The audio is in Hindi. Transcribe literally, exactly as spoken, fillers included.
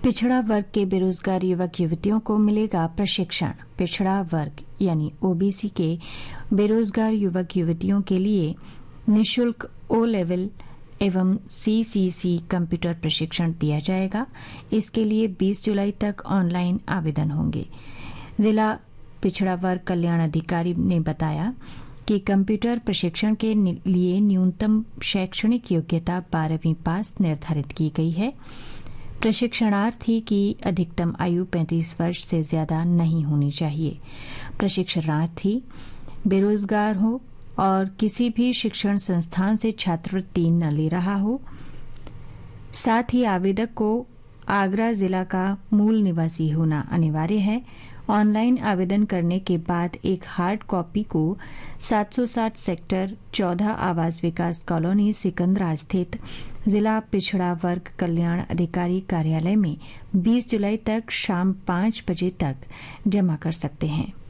पिछड़ा वर्ग के बेरोजगार युवक युवतियों को मिलेगा प्रशिक्षण। पिछड़ा वर्ग यानी ओबीसी के बेरोजगार युवक युवतियों के लिए निशुल्क ओ लेवल एवं सीसीसी कंप्यूटर प्रशिक्षण दिया जाएगा। इसके लिए बीस जुलाई तक ऑनलाइन आवेदन होंगे। जिला पिछड़ा वर्ग कल्याण अधिकारी ने बताया कि कंप्यूटर प्रशिक्षण के लिए न्यूनतम शैक्षणिक योग्यता बारहवीं पास निर्धारित की गई है। प्रशिक्षणार्थी की अधिकतम आयु पैंतीस वर्ष से ज्यादा नहीं होनी चाहिए। प्रशिक्षणार्थी बेरोजगार हो और किसी भी शिक्षण संस्थान से छात्रवृत्ति न ले रहा हो। साथ ही आवेदक को आगरा जिला का मूल निवासी होना अनिवार्य है। ऑनलाइन आवेदन करने के बाद एक हार्ड कॉपी को सात सौ साठ सेक्टर चौदह आवास विकास कॉलोनी सिकंदरा स्थित जिला पिछड़ा वर्ग कल्याण अधिकारी कार्यालय में बीस जुलाई तक शाम पाँच बजे तक जमा कर सकते हैं।